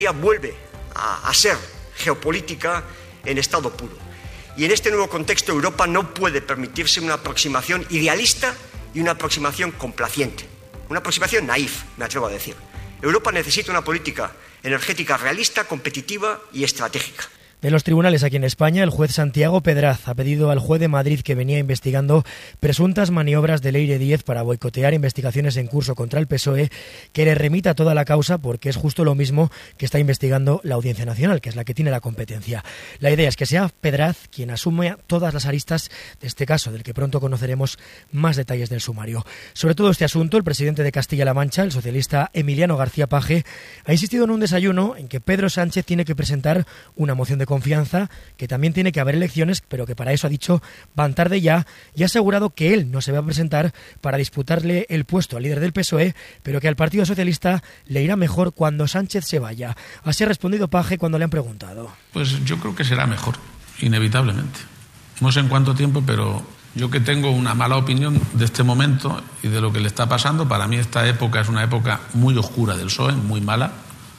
Vuelve a ser geopolítica en estado puro. Y en este nuevo contexto Europa no puede permitirse una aproximación idealista y una aproximación complaciente. Una aproximación naif, me atrevo a decir. Europa necesita una política energética realista, competitiva y estratégica. De los tribunales aquí en España, el juez Santiago Pedraz ha pedido al juez de Madrid que venía investigando presuntas maniobras de Leire Díez para boicotear investigaciones en curso contra el PSOE que le remita toda la causa, porque es justo lo mismo que está investigando la Audiencia Nacional, que es la que tiene la competencia. La idea es que sea Pedraz quien asume todas las aristas de este caso, del que pronto conoceremos más detalles del sumario. Sobre todo este asunto, el presidente de Castilla-La Mancha, el socialista Emiliano García Paje, ha insistido en un desayuno en que Pedro Sánchez tiene que presentar una moción de confianza, que también tiene que haber elecciones, pero que para eso ha dicho van tarde ya, y ha asegurado que él no se va a presentar para disputarle el puesto al líder del PSOE, pero que al Partido Socialista le irá mejor cuando Sánchez se vaya. Así ha respondido Paje cuando le han preguntado. Pues yo creo que será mejor, inevitablemente. No sé en cuánto tiempo, pero yo que tengo una mala opinión de este momento y de lo que le está pasando, para mí esta época es una época muy oscura del PSOE, muy mala,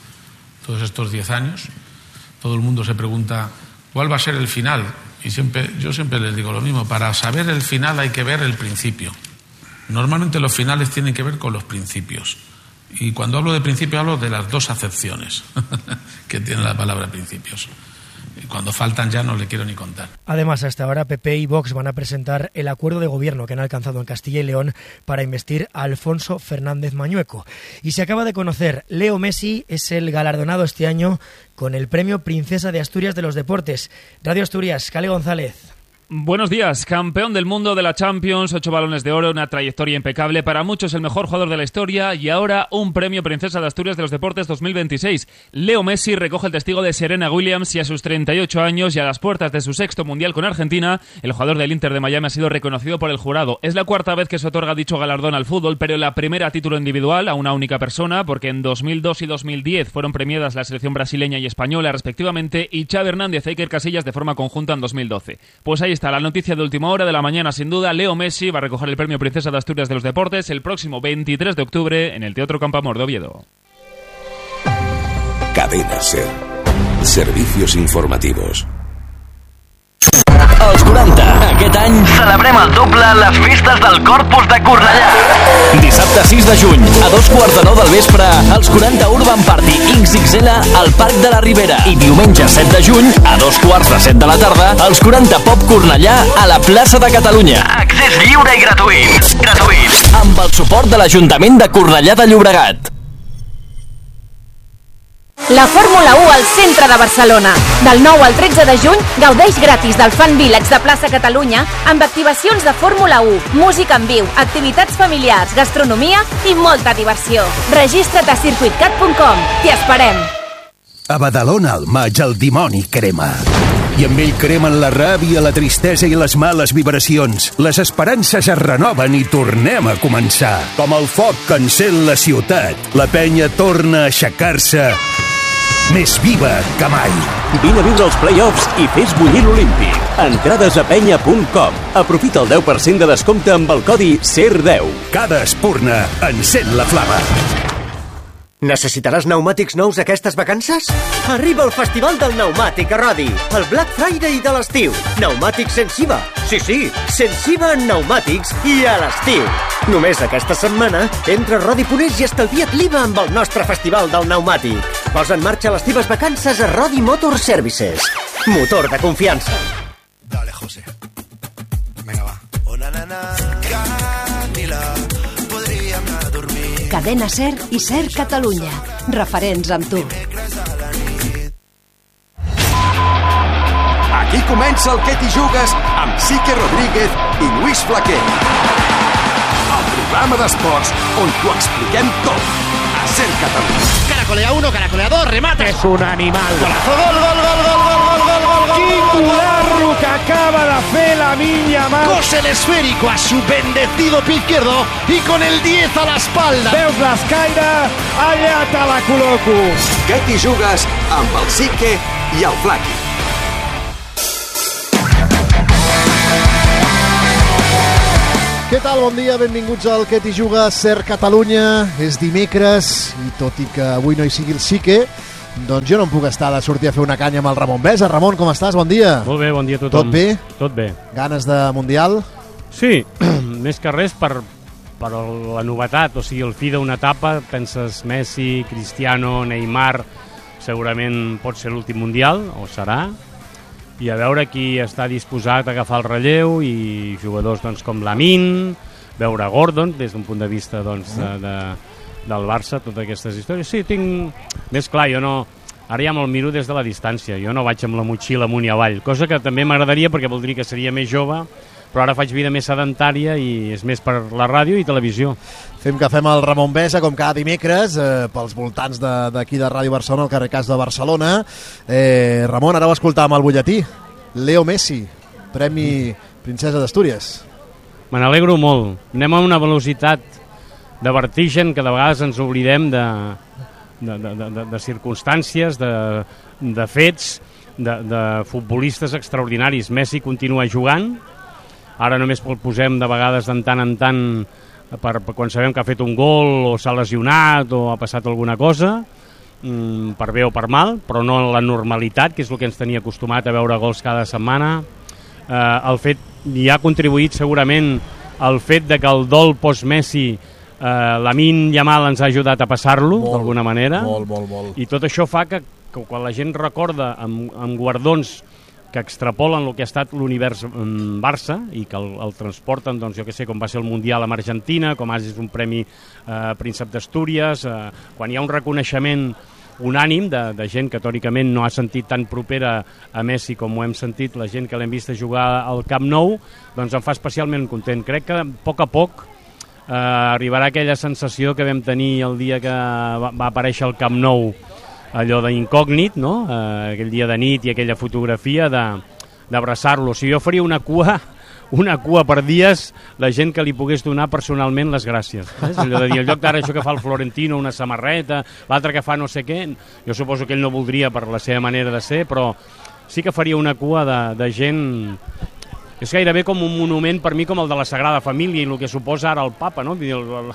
todos estos 10 años. Todo el mundo se pregunta cuál va a ser el final, y yo siempre les digo lo mismo: para saber el final hay que ver el principio. Normalmente los finales tienen que ver con los principios, y cuando hablo de principio hablo de las dos acepciones que tiene la palabra principios. Y cuando faltan ya no le quiero ni contar. Además, hasta ahora PP y Vox van a presentar el acuerdo de gobierno que han alcanzado en Castilla y León para investir a Alfonso Fernández Mañueco. Y se acaba de conocer, Leo Messi es el galardonado este año con el premio Princesa de Asturias de los Deportes. Radio Asturias, Cale González. Buenos días, campeón del mundo de la Champions, 8 balones de oro, una trayectoria impecable, para muchos el mejor jugador de la historia, y ahora un premio Princesa de Asturias de los Deportes 2026. Leo Messi recoge el testigo de Serena Williams y a sus 38 años y a las puertas de su sexto mundial con Argentina, el jugador del Inter de Miami ha sido reconocido por el jurado. Es la cuarta vez que se otorga dicho galardón al fútbol, pero la primera a título individual a una única persona, porque en 2002 y 2010 fueron premiadas la selección brasileña y española respectivamente, y Xavi Hernández y Iker Casillas de forma conjunta en 2012. Pues ahí está la noticia de última hora de la mañana, sin duda. Leo Messi va a recoger el premio Princesa de Asturias de los Deportes el próximo 23 de octubre en el Teatro Campoamor de Oviedo. Cadena SER. Servicios informativos. Als 40. Aquest any celebrem el doble a les festes del Corpus de Cornellà. Dissabte 6 de juny, a 8:45 del vespre, als 40 Urban Party XXL al Parc de la Ribera. I diumenge 7 de juny, a 2:45 de la tarda, als 40 Pop Cornellà a la plaça de Catalunya. Accés lliure i gratuït. Amb el suport de l'Ajuntament de Cornellà de Llobregat. La Fórmula 1 al centre de Barcelona. Del 9 al 13 de juny, gaudeix gratis del Fan Village de Plaça Catalunya amb activacions de Fórmula 1, música en viu, activitats familiars, gastronomia i molta diversió. Registra't a circuitcat.com. T'hi esperem. A Badalona al maig el dimoni crema. I amb ell cremen la ràbia, la tristesa i les males vibracions. Les esperances es renoven i tornem a començar. Com el foc que encén la ciutat, la penya torna a aixecar-se més viva que mai. Vine a viure els play-offs i fes bullir l'Olímpic. Entrades a penya.com. Aprofita el 10% de descompte amb el codi SER10. Cada espurna encén la flama. Necessitaràs pneumàtics nous aquestes vacances? Arriba el Festival del Pneumàtic a Rodi, el Black Friday de l'estiu. Pneumàtics sense IVA. Sí, sense IVA en pneumàtics i a l'estiu. Només aquesta setmana, entra a Rodi.es i estalvia't l'IVA amb el nostre Festival del Pneumàtic. Posa en marxa les teves vacances a Rodi Motor Services. Motor de confiança. Dale, José. Venga, va. Cadena SER i SER Catalunya. Referents amb tu. Aquí comença el Que t'hi jugues amb Sique Rodríguez i Lluís Flaquer. El programa d'esports on t'ho expliquem tot. A SER Catalunya. Caracolea 1, caracolea 2, remate. Es un animal. Golazo, gol. Quin cularro que acaba de fer la Minya Mar. Cose el esférico a su bendecido pie izquierdo y con el 10 a la espalda. Veus l'escaire? Allà te la col·loco. Que t'hi jugues amb el Sique i el Flaqui. Què tal? Bon dia, benvinguts al Que t'hi jugues, SER Catalunya. És dimecres i tot i que avui no hi sigui el Sique, Doncs jo no em puc estar de sortir a fer una canya amb el Ramon Besa. Ramon, com estàs? Bon dia. Molt bé, bon dia a tothom. Tot bé? Tot bé. Ganes de Mundial? Sí, més que res per la novetat, o sigui, el fi d'una etapa, penses Messi, Cristiano, Neymar, segurament pot ser l'últim Mundial, o serà, i a veure qui està disposat a agafar el relleu, i jugadors doncs, com Lamine, veure Gordon, des d'un punt de vista doncs, del Barça, totes aquestes històries. Sí, tinc... Més clar, jo no... Ara ja me'l miro des de la distància, jo no vaig amb la motxilla amunt i avall, cosa que també m'agradaria perquè voldria que seria més jove, però ara faig vida més sedentària i és més per la ràdio i televisió. Fem que fem el Ramon Besa, com cada dimecres, pels voltants d'aquí de Ràdio Barcelona, al carrer Cas de Barcelona. Ramon, ara ho escoltàvem al butlletí. Leo Messi, Premi Princesa d'Astúries. Me n'alegro molt. Anem a una velocitat de vertigen que de vegades ens oblidem de circumstàncies, de fets, de futbolistes extraordinaris. Messi continua jugant, ara només el posem de vegades de tant en tant per quan sabem que ha fet un gol o s'ha lesionat o ha passat alguna cosa, per bé o per mal, però no en la normalitat, que és el que ens tenia acostumat a veure gols cada setmana. El fet hi ha contribuït segurament el fet de que el dol post-Messi, Lamine Yamal ens ha ajudat a passar-lo d'alguna manera, molt. I tot això fa que quan la gent recorda amb guardons que extrapolen el que ha estat l'univers Barça i que el transporten, doncs, jo que sé, com va ser el Mundial amb Argentina, com és un premi Príncep d'Astúries, quan hi ha un reconeixement unànim de gent que teòricament no ha sentit tan propera a Messi com ho hem sentit la gent que l'hem vist jugar al Camp Nou, doncs em fa especialment content. Crec que a poc arribarà aquella sensació que vam tenir el dia que va aparèixer al Camp Nou, allò d'incògnit, no? Aquell dia de nit i aquella fotografia d'abraçar-lo. Si jo faria una cua per dies, la gent que li pogués donar personalment les gràcies. Allò de dir, el lloc d'ara això que fa el Florentino, una samarreta, l'altre que fa no sé què, jo suposo que ell no voldria per la seva manera de ser, però sí que faria una cua de gent... És gairebé com un monument per mi com el de la Sagrada Família i el que suposa ara el Papa, no?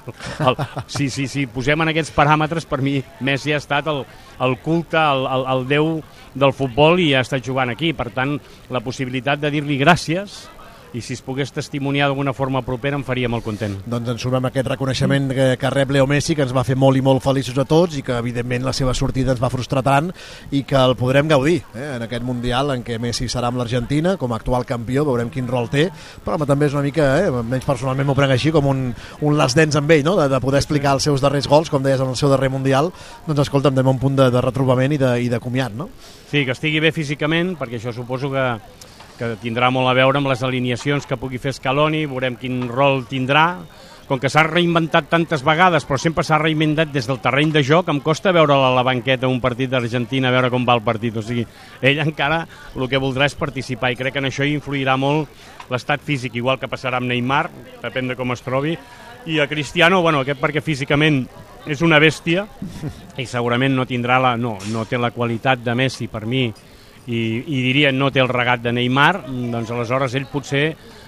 Si posem en aquests paràmetres, per mi Messi ha estat el culte, el déu del futbol i ha estat jugant aquí. Per tant, la possibilitat de dir-li gràcies i si es pogués testimoniar d'alguna forma propera em faria molt content. Doncs ens sumem a aquest reconeixement que rep Leo Messi, que ens va fer molt i molt feliços a tots i que evidentment la seva sortida ens va frustrar tant i que el podrem gaudir en aquest Mundial en què Messi serà amb l'Argentina com a actual campió, veurem quin rol té, però també és una mica, menys personalment m'ho prenc així, com un last dance amb ell, no? de poder explicar els seus darrers gols, com deies en el seu darrer Mundial. Doncs escolta'm, anem a un punt de retrobament i de comiat, no? Sí, que estigui bé físicament, perquè això suposo que tindrà molt a veure amb les alineacions que pugui fer Scaloni, veurem quin rol tindrà. Com que s'ha reinventat tantes vegades, però sempre s'ha reinventat des del terreny de joc, em costa veure-la a la banqueta un partit d'Argentina, a veure com va el partit. O sigui, ell encara el que voldrà és participar i crec que en això hi influirà molt l'estat físic, igual que passarà amb Neymar, depèn de com es trobi, i a Cristiano, bueno, aquest perquè físicament és una bèstia i segurament no té la qualitat de Messi per mi, i diria no té el regat de Neymar, doncs aleshores ell potser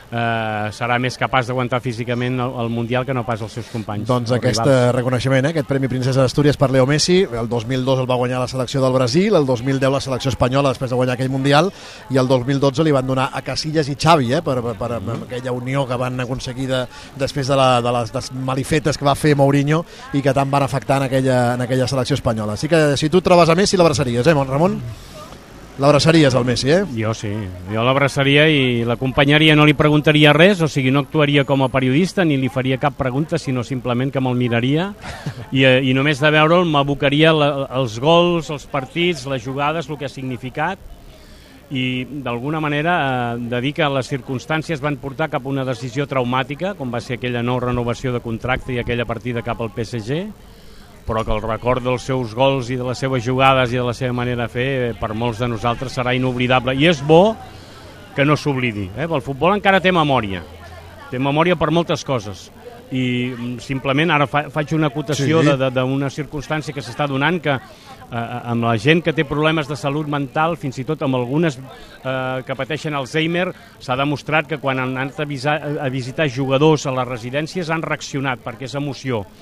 serà més capaç d'aguantar físicament el Mundial que no pas els seus companys. Doncs aquest reconeixement, aquest Premi Princesa d'Astúries per Leo Messi, el 2002 el va guanyar la selecció del Brasil, el 2010 la selecció espanyola després de guanyar aquell Mundial, i el 2012 li van donar a Casillas i Xavi per aquella unió que van aconseguir després de les malifetes que va fer Mourinho i que tant van afectar en aquella selecció espanyola. Així que si tu et trobes a Messi l'abraçaries, Ramon? L'abraçaries al Messi, Jo sí, jo l'abraçaria i l'acompanyaria, no li preguntaria res, o sigui, no actuaria com a periodista ni li faria cap pregunta, sinó simplement que me'l miraria i només de veure'l m'abocaria els gols, els partits, les jugades, el que ha significat i d'alguna manera de dir que les circumstàncies van portar cap a una decisió traumàtica, com va ser aquella no renovació de contracte i aquella partida cap al PSG, però que el record dels seus gols i de les seves jugades i de la seva manera de fer per molts de nosaltres serà inoblidable i és bo que no s'oblidi. El futbol encara té memòria per moltes coses i simplement ara faig una acotació d'una circumstància que s'està donant que amb la gent que té problemes de salut mental, fins i tot amb algunes que pateixen Alzheimer, s'ha demostrat que quan han anat a visitar jugadors a les residències han reaccionat perquè és emoció.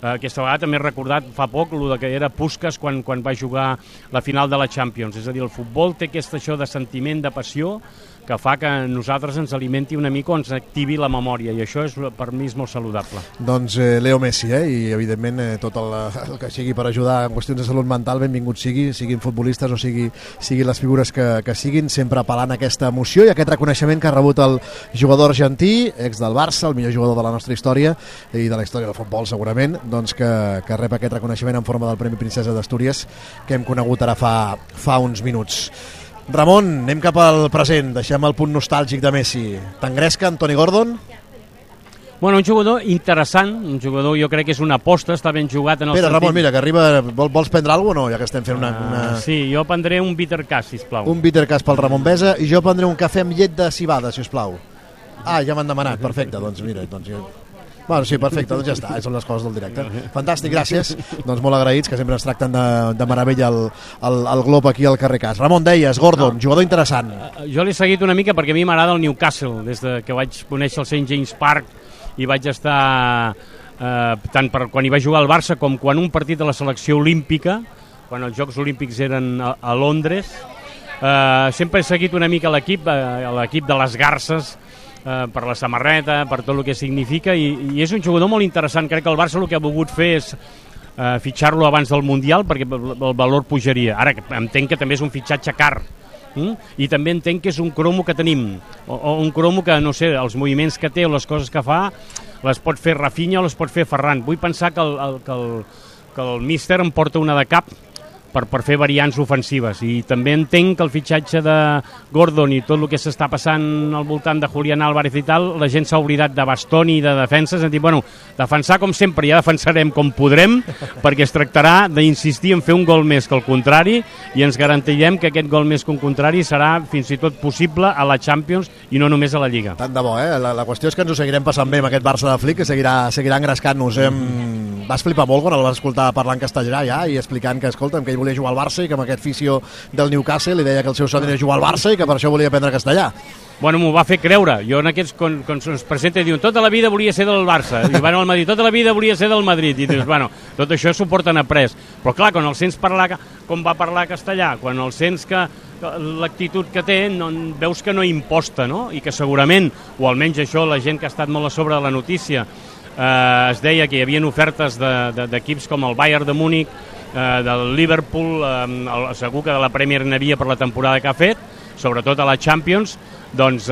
Aquesta vegada també he recordat fa poc el que era Puskás quan va jugar la final de la Champions. És a dir, el futbol té això de sentiment, de passió, que fa que nosaltres ens alimenti una mica o ens activi la memòria, i això per mi és molt saludable. Doncs Leo Messi, i evidentment tot el que sigui per ajudar en qüestions de salut mental, benvingut siguin futbolistes o siguin les figures que siguin, sempre apel·lant a aquesta emoció i aquest reconeixement que ha rebut el jugador argentí, ex del Barça, el millor jugador de la nostra història i de la història del futbol segurament, doncs que rep aquest reconeixement en forma del Premi Princesa d'Astúries que hem conegut ara fa uns minuts. Ramon, anem cap al present, deixem el punt nostàlgic de Messi. T'engresca Anthony Gordon? Bueno, un jugador interessant, un jugador jo crec que és una aposta, està ben jugat en el sentit... Ramon, mira, que arriba... Vols prendre alguna cosa o no, ja que estem fent una... Sí, jo prendré un bitter cas, sisplau. Un bitter cas pel Ramon Besa i jo prendré un cafè amb llet de cibada, sisplau. Ja m'han demanat, perfecte, doncs mira, Bueno, sí, perfecte, doncs ja està, són les coses del directe. Fantàstic, gràcies. Doncs molt agraïts, que sempre ens tracten de meravella el glob aquí al carrer Cas. Ramon, deies, Gordon, jugador interessant. Jo l'he seguit una mica perquè a mi m'agrada el Newcastle, des que vaig conèixer el St. James Park i vaig estar tant quan hi va jugar al Barça com quan un partit de la selecció olímpica, quan els Jocs Olímpics eren a Londres. Sempre he seguit una mica l'equip de les Garces, per la samarreta, per tot el que significa, i és un jugador molt interessant. Crec que el Barça el que ha volgut fer és fitxar-lo abans del Mundial perquè el valor pujaria. Ara entenc que també és un fitxatge car, i també entenc que és un cromo que tenim, o un cromo que, no sé, els moviments que té o les coses que fa les pot fer Rafinha o les pot fer Ferran. Vull pensar que el míster em porta una de cap per fer variants ofensives, i també entenc que el fitxatge de Gordon i tot el que s'està passant al voltant de Julián Álvarez i tal, la gent s'ha oblidat de Bastoni i de defenses, han dit, bueno, defensar com sempre, ja defensarem com podrem, perquè es tractarà d'insistir en fer un gol més que el contrari, i ens garantirem que aquest gol més que un contrari serà fins i tot possible a la Champions i no només a la Lliga. Tant de bo, la qüestió és que ens ho seguirem passant bé amb aquest Barça de Flick, que seguirà engrescant-nos. Vas flipar molt quan el vas escoltar parlar en castellà ja i explicant que, escolta'm, que ell volia jugar al Barça i que amb aquest fisio del Newcastle li deia que el seu somni era jugar al Barça i que per això volia aprendre castellà. Bueno, m'ho va fer creure. Jo en aquests, quan es presenta, diuen tota la vida volia ser del Barça, i van al Madrid, tota la vida volia ser del Madrid, i dius, bueno, tot això s'ho porten après. Però clar, quan el sents parlar com va parlar castellà, quan el sents que l'actitud que té, veus que no imposta, no? I que segurament, o almenys això, la gent que ha estat molt a sobre de la notícia, es deia que hi havia ofertes d'equips com el Bayern de Múnich, del Liverpool, segur que de la Premier n'havia per la temporada que ha fet, sobretot a la Champions, doncs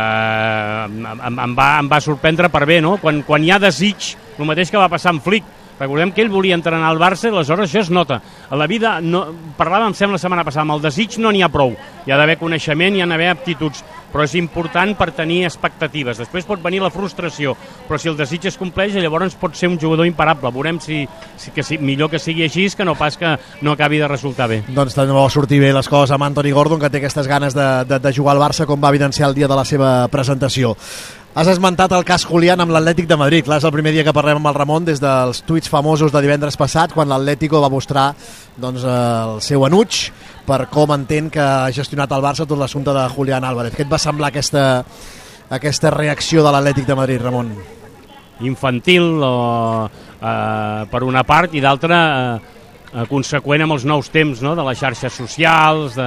em va sorprendre per bé, no? Quan hi ha desig, el mateix que va passar amb Flick. Recordem que ell volia entrenar al Barça, aleshores això es nota. A la vida, parlàvem, em sembla, la setmana passada, amb el desig no n'hi ha prou. Hi ha d'haver coneixement, hi ha d'haver aptituds, però és important per tenir expectatives. Després pot venir la frustració, però si el desig es compleix, llavors pot ser un jugador imparable. Veurem si millor que sigui així que no pas que no acabi de resultar bé. Doncs també va sortir bé les coses amb Anthony Gordon, que té aquestes ganes de jugar al Barça, com va evidenciar el dia de la seva presentació. Has esmentat el cas Julián amb l'Atlètic de Madrid. Clar, és el primer dia que parlem amb el Ramon des dels tuits famosos de divendres passat, quan l'Atlético va mostrar el seu enuig per com entén que ha gestionat el Barça tot l'assumpte de Julián Álvarez. Què et va semblar aquesta reacció de l'Atlètic de Madrid, Ramon? Infantil, per una part, i d'altra conseqüent amb els nous temps, no? De les xarxes socials,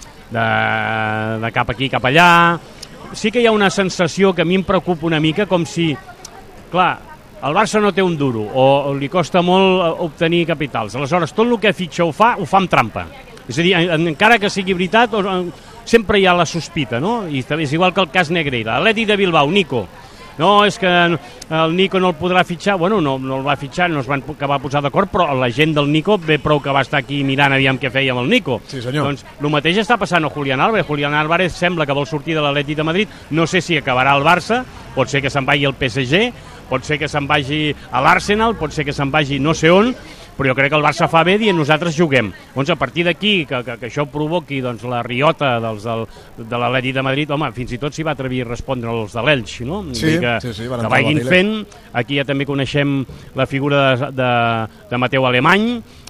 de cap aquí, cap allà. Sí que hi ha una sensació que a mi em preocupa una mica, com si, clar, el Barça no té un duro o li costa molt obtenir capitals. Aleshores, tot el que fitxa ho fa amb trampa. És a dir, encara que sigui veritat, sempre hi ha la sospita, no? I és igual que el cas Negreira. Atlètic de Bilbao, Nico. No, és que el Nico no el podrà fitxar. Bueno, no el va fitxar, no es van acabar a posar d'acord, però la gent del Nico ve prou que va estar aquí mirant aviam què feia amb el Nico. Sí, senyor. Doncs el mateix està passant a Julián Álvarez. Julián Álvarez sembla que vol sortir de l'Atlètic de Madrid. No sé si acabarà al Barça, pot ser que se'n vagi al PSG, pot ser que se'n vagi a l'Arsenal, pot ser que se'n vagi no sé on, però jo crec que el Barça fa bé dient nosaltres juguem. Doncs a partir d'aquí, que això provoqui la riota de l'Atlètic de Madrid, home, fins i tot s'hi va atrevir a respondre els de l'Elx, no? Sí, que vagin fent. Aquí ja també coneixem la figura de Mateu Alemany,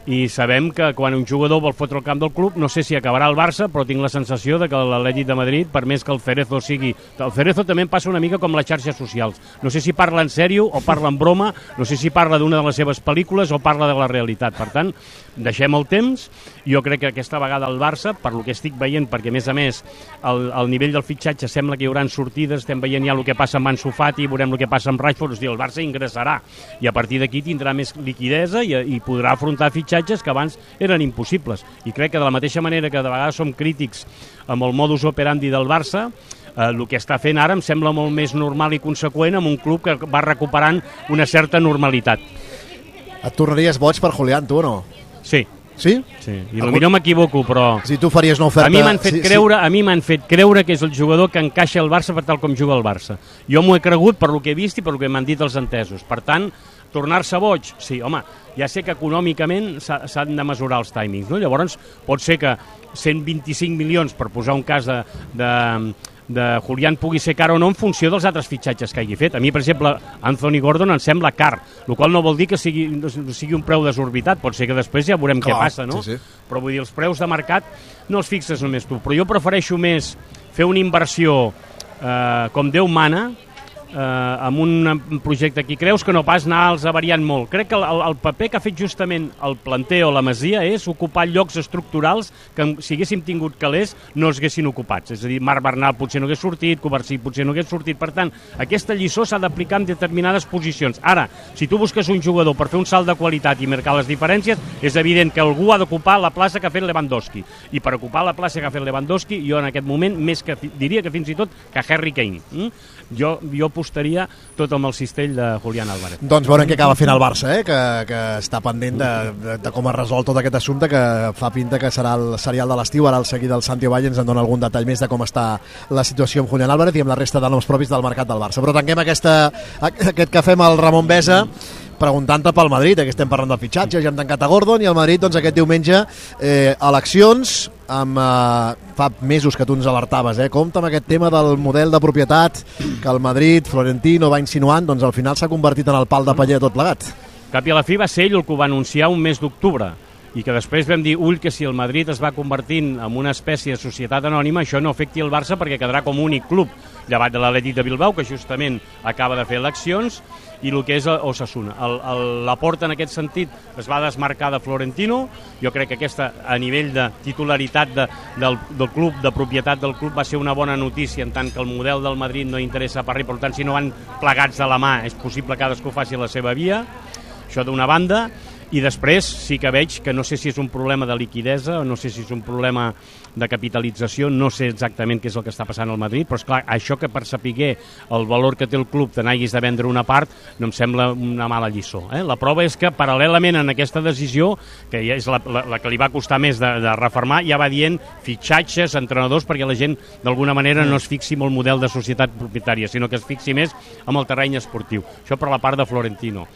i sabem que quan un jugador vol fotre el camp del club, no sé si acabarà al Barça, però tinc la sensació de que l'Atlètic de Madrid, per més que el Cerezo sigui... El Cerezo també em passa una mica com les xarxes socials. No sé si parla en sèrio o parla en broma, no sé si parla d'una de les seves pel·lícules o parla de la realitat. Per tant, deixem el temps. Jo crec que aquesta vegada el Barça, per lo que estic veient, perquè a més el nivell del fitxatge sembla que hi haurà sortides, estem veient ja el que passa amb Ansu Fati, veurem el que passa amb Rashford, és a dir, el Barça ingressarà i a partir d'aquí tindrà més liquidesa i podrà afrontar fitxatges que abans eren impossibles. I crec que de la mateixa manera que de vegades som crítics amb el modus operandi del Barça, el que està fent ara em sembla molt més normal i conseqüent amb un club que va recuperant una certa normalitat. Et tornaries boig per Julián, tu o no? Sí. Sí? Sí, i potser m'equivoco, però... Si tu faries una oferta... A mi m'han fet creure que és el jugador que encaixa al Barça per tal com juga el Barça. Jo m'ho he cregut per lo que he vist i per lo que m'han dit els entesos. Per tant, tornar-se boig? Sí, home, ja sé que econòmicament s'han de mesurar els timings, no? Llavors, pot ser que 125 milions, per posar un cas de Julián, pugui ser car o no en funció dels altres fitxatges que hagi fet. A mi, per exemple, Anthony Gordon em sembla car, el qual no vol dir que sigui un preu desorbitat, pot ser que després ja veurem què passa, no? Sí. Però vull dir, els preus de mercat no els fixes només tu, però jo prefereixo més fer una inversió com Déu mana, amb un projecte que creus que no pas anar-los variant molt. Crec que el paper que ha fet justament el planter o la Masia és ocupar llocs estructurals que si haguéssim tingut calés no es haguessin ocupats. És a dir, Marc Bernal potser no hagués sortit, Covarsí potser no hagués sortit. Per tant, aquesta lliçó s'ha d'aplicar en determinades posicions. Ara, si tu busques un jugador per fer un salt de qualitat i marcar les diferències, és evident que algú ha d'ocupar la plaça que ha fet Lewandowski. I per ocupar la plaça que ha fet Lewandowski, jo en aquest moment diria que fins i tot que Harry Kane. Jo apostaria tot amb el cistell de Julián Álvarez. Doncs veurem què acaba fent el Barça, que està pendent de com es resol tot aquest assumpte, que fa pinta que serà el serial de l'estiu. Ara al seguir del Santi Valle ens en dona algun detall més de com està la situació amb Julián Álvarez i amb la resta de noms propis del mercat del Barça. Però tanquem aquest cafè amb el Ramon Besa preguntant-te pel Madrid, que estem parlant del fitxatge, ja hem tancat a Gordon, i el Madrid doncs, aquest diumenge eleccions, fa mesos que tu ens alertaves, compte amb aquest tema del model de propietat que el Madrid, Florentino va insinuant, doncs al final s'ha convertit en el pal de paller de tot plegat. Cap i a la fi va ser ell el que ho va anunciar un mes d'octubre, i que després vam dir, ull, que si el Madrid es va convertint en una espècie de societat anònima, això no afecti el Barça perquè quedarà com únic club, llevat de l'Atlètic de Bilbao, que justament acaba de fer eleccions, i el que és Osasuna. La Porta, en aquest sentit, es va desmarcar de Florentino. Jo crec que aquesta, a nivell de titularitat del club, de propietat del club, va ser una bona notícia, en tant que el model del Madrid no interessa per res, per tant, si no van plegats de la mà, és possible que cadascú faci la seva via. Això d'una banda. I després sí que veig que no sé si és un problema de liquidesa o no sé si és un problema de capitalització, no sé exactament què és el que està passant al Madrid, però esclar, això que per saber el valor que té el club te n'hagis de vendre una part no em sembla una mala lliçó. La prova és que paral·lelament en aquesta decisió, que ja és la que li va costar més de refermar, ja va dient fitxatges, entrenadors, perquè la gent d'alguna manera no es fixi en el model de societat propietària, sinó que es fixi més en el terreny esportiu. Això per la part de Florentino.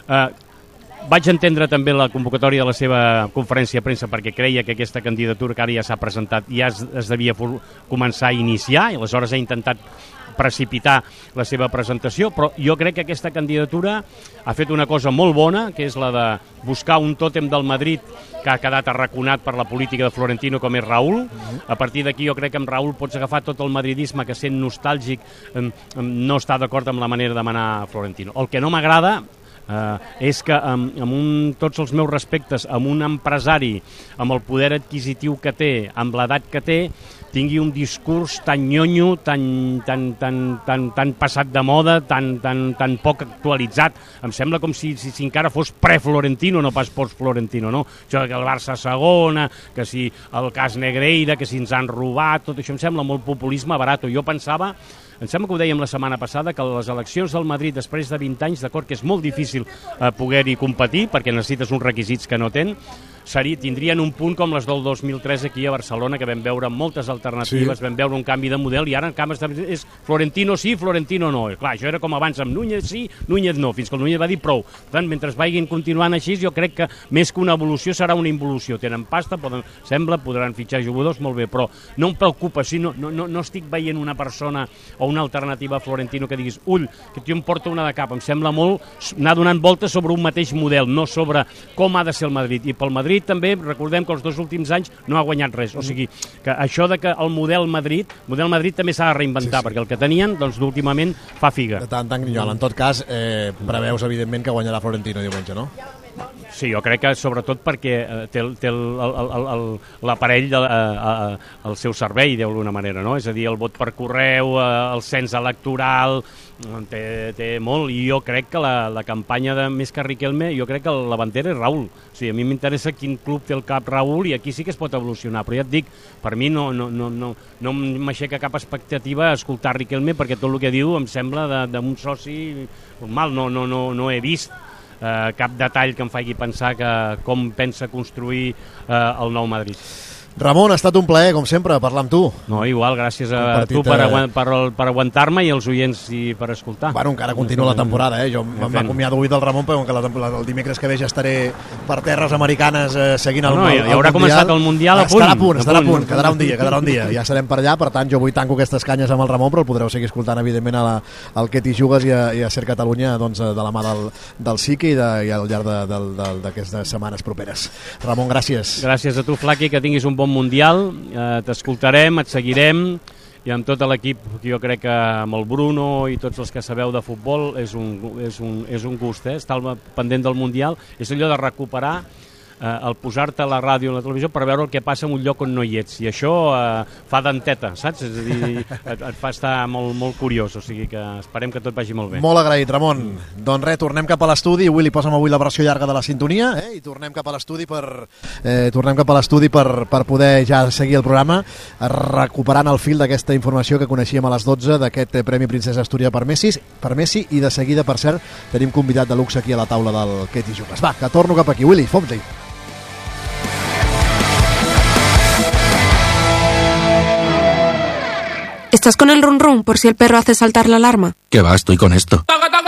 Vaig entendre també la convocatòria de la seva conferència de premsa perquè creia que aquesta candidatura que ara ja s'ha presentat ja es devia començar a iniciar i aleshores ha intentat precipitar la seva presentació, però jo crec que aquesta candidatura ha fet una cosa molt bona, que és la de buscar un tòtem del Madrid que ha quedat arraconat per la política de Florentino, com és Raúl. A partir d'aquí jo crec que amb Raúl pots agafar tot el madridisme que sent nostàlgic no està d'acord amb la manera de manar Florentino. El que no m'agrada és que amb tots els meus respectes, amb un empresari, amb el poder adquisitiu que té, amb l'edat que té, tingui un discurs tan nyonyo, tan passat de moda, tan poc actualitzat. Em sembla com si encara fos pre-Florentino, no pas post-Florentino, no? Això que el Barça segona, que si el cas Negreira, que si ens han robat, tot això em sembla molt populisme barat. Jo pensava, em sembla que ho dèiem la setmana passada, que les eleccions del Madrid després de 20 anys, d'acord, que és molt difícil poder-hi competir, perquè necessites uns requisits que no tenen, tindrien un punt com les del 2003 aquí a Barcelona, que vam veure moltes alternatives, vam veure un canvi de model, i ara és Florentino sí, Florentino no. Clar, això era com abans amb Núñez sí, Núñez no, fins que el Núñez va dir prou. Per tant, mentre vagin continuant així, jo crec que més que una evolució serà una involució. Tenen pasta, podran fitxar jugadors, molt bé, però no em preocupa, no estic veient una persona o una alternativa a Florentino que diguis, ull, que jo em porto una de cap. Em sembla molt anar donant voltes sobre un mateix model, no sobre com ha de ser el Madrid. I pel Madrid també, recordem que els 2 últims anys no ha guanyat res. O sigui, que això de que el model Madrid també s'ha de reinventar, perquè el que tenien, doncs, últimament fa figa. De tant Grinyol. En tot cas, preveus, evidentment, que guanyarà Florentino diumenge, no? Sí, jo crec que sobretot perquè té l'aparell al seu servei, d'alguna manera, no? És a dir, el vot per correu, el cens electoral, té molt, i jo crec que la campanya de més que Riquelme, jo crec que la bandera és Raúl. O sigui, a mi m'interessa quin club té el cap Raúl, i aquí sí que es pot evolucionar, però ja et dic, per mi no m'aixeca cap expectativa a escoltar Riquelme, perquè tot el que diu em sembla d'un soci normal, no he vist cap detall que em faci pensar com pensa construir el nou Madrid. Ramon, ha estat un plaer, com sempre, parlar amb tu. No, igual, gràcies a tu per aguantar-me i als oients i per escoltar. Bueno, encara continua la temporada, Jo m'acomiado avui del Ramon, però el dimecres que ve ja estaré per terres americanes seguint el Mundial. Ja haurà començat el Mundial a punt. Estarà a punt, quedarà un dia. Ja serem per allà, per tant, jo avui tanco aquestes canyes amb el Ramon, però el podreu seguir escoltant, evidentment, al Que t'hi jugues i a Ser Catalunya, doncs, de la mà del SIC i al llarg d'aquestes setmanes properes. Ramon, gràcies. Gràcies a tu, Flaqui, que tinguis un bon Mundial, t'escoltarem, et seguirem, i amb tot l'equip, jo crec que amb el Bruno i tots els que sabeu de futbol és un gust, estar pendent del Mundial, és allò de recuperar el posar-te a la ràdio o a la televisió per veure el que passa en un lloc on no hi ets, i això fa denteta, saps? És a dir, et fa estar molt, molt curiós, o sigui que esperem que tot vagi molt bé. Molt agraït, Ramon. Doncs res, tornem cap a l'estudi, avui li posem avui la versió llarga de la sintonia, i tornem cap a l'estudi per poder ja seguir el programa, recuperant el fil d'aquesta informació que coneixíem a les 12 d'aquest Premi Princesa Astúria per Messi, i de seguida, per cert, tenim convidat de luxe aquí a la taula del Que t'hi jugues. Va, que torno cap aquí. Willy, fot-li. ¿Estás con el run run por si el perro hace saltar la alarma? ¿Qué va? Estoy con esto.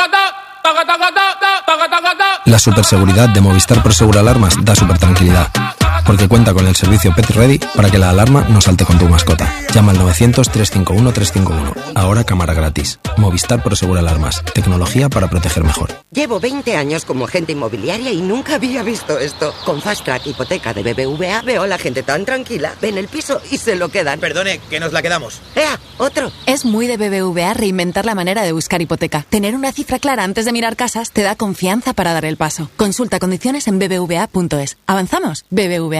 La superseguridad de Movistar Prosegur Alarmas da super tranquilidad, porque cuenta con el servicio Pet Ready para que la alarma no salte con tu mascota. Llama al 900-351-351. Ahora cámara gratis. Movistar Prosegur Alarmas. Tecnología para proteger mejor. Llevo 20 años como agente inmobiliaria y nunca había visto esto. Con Fast Track Hipoteca de BBVA veo a la gente tan tranquila. Ven el piso y se lo quedan. Perdone, que nos la quedamos. ¡Ea! ¡Otro! Es muy de BBVA reinventar la manera de buscar hipoteca. Tener una cifra clara antes de mirar casas te da confianza para dar el paso. Consulta condiciones en bbva.es. ¿Avanzamos? BBVA.